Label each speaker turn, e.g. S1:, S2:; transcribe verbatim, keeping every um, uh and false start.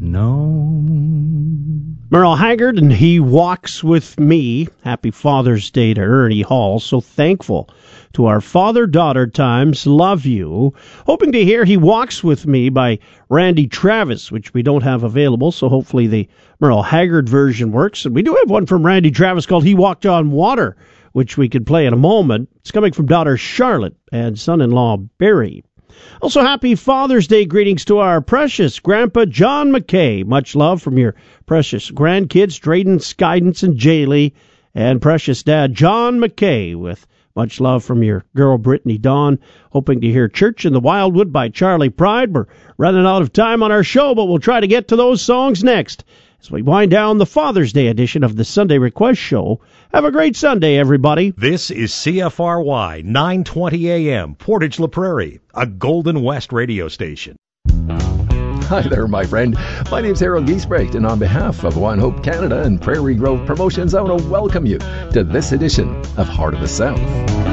S1: known.
S2: Merle Haggard and He Walks With Me. Happy Father's Day to Ernie Hall. So thankful to our father-daughter times. Love you. Hoping to hear He Walks With Me by Randy Travis, which we don't have available, so hopefully the Merle Haggard version works. And we do have one from Randy Travis called He Walked on Water, which we could play in a moment. It's coming from daughter Charlotte and son-in-law Barry. Also, happy Father's Day greetings to our precious Grandpa John McKay. Much love from your precious grandkids, Drayden, Skydance, and Jaylee, and precious Dad John McKay, with much love from your girl Brittany Dawn. Hoping to hear Church in the Wildwood by Charlie Pride. We're running out of time on our show, but we'll try to get to those songs next as we wind down the Father's Day edition of the Sunday Request Show. Have a great Sunday, everybody.
S3: This is C F R Y nine twenty A M, Portage La Prairie, a Golden West radio station.
S4: Hi there, my friend. My name's Harold Giesbrecht, and on behalf of One Hope Canada and Prairie Grove Promotions, I want to welcome you to this edition of Heart of the South.